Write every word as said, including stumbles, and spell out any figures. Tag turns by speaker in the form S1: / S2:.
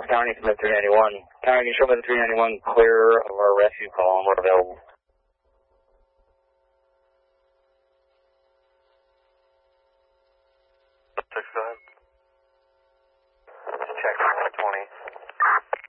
S1: County, submit three ninety-one. County, can you show me the three ninety-one clear of our rescue call and we're available?
S2: six, go ahead. Check one twenty.